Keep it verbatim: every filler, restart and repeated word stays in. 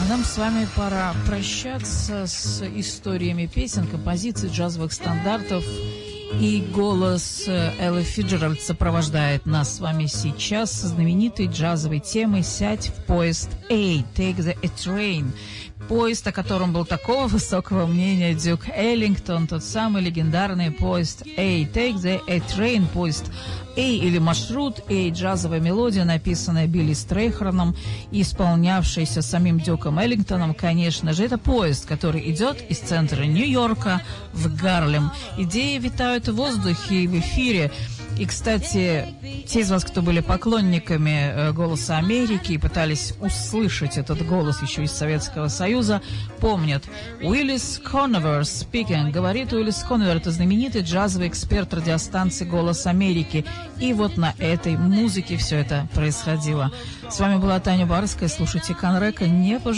нам с вами пора прощаться с историями песен, композиций, джазовых стандартов. И голос Эллы Фицджеральд сопровождает нас с вами сейчас со знаменитой джазовой темой «Сядь в поезд A, Take the a Train». Поезд, о котором был такого высокого мнения Дюк Эллингтон, тот самый легендарный поезд A, Take the a Train, поезд A или маршрут A, джазовая мелодия, написанная Билли Стрейхерном и исполнявшаяся самим Дюком Эллингтоном, конечно же. Это поезд, который идет из центра Нью-Йорка в Гарлем. Идеи витают в воздухе и в эфире. И, кстати, те из вас, кто были поклонниками «Голоса Америки» и пытались услышать этот голос еще из Советского Союза, помнят. Уиллис Коновер speaking, говорит Уиллис Коновер, это знаменитый джазовый эксперт радиостанции «Голос Америки». И вот на этой музыке все это происходило. С вами была Таня Барская. Слушайте Конрека, не пожалуйста.